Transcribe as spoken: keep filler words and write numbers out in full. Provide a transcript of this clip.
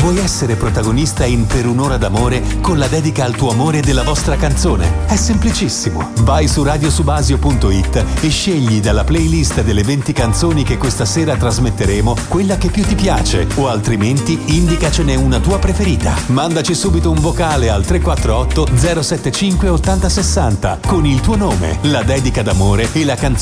Vuoi essere protagonista in Per un'ora d'amore con la dedica al tuo amore della vostra canzone? È semplicissimo. Vai su radiosubasio punto it e scegli dalla playlist delle venti canzoni che questa sera trasmetteremo quella che più ti piace, o altrimenti indicacene una tua preferita. Mandaci subito un vocale al tre quattro otto zero sette cinque ottanta sessanta con il tuo nome, la dedica d'amore e la canzone